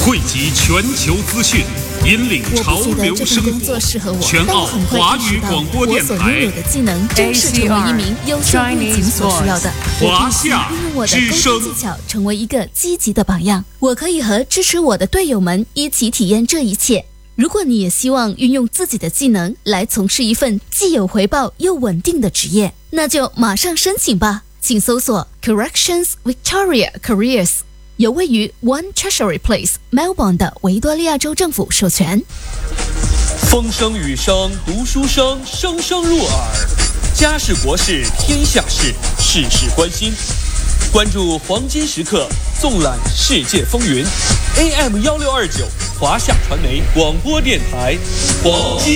汇集全球资讯，引领潮流生活。全澳华语广播电台， 我所拥有的技能正是成为一名优秀背景所需要的。 华夏运用我的沟通技巧，成为一个积极的榜样。我可以和支持我的队友们一起体验这一切。如果你也希望运用自己的技能来从事一份既有回报又稳定的职业，那就马上申请吧。请搜索 Corrections Victoria Careers， 由位于 One Treasury Place Melbourne 的维多利亚州政府授权。 风声雨声读书声，声声入耳。家事国事天下事，事事关心。关注黄金时刻，纵览世界风云。AM 1629，华夏传媒广播电台，黄金。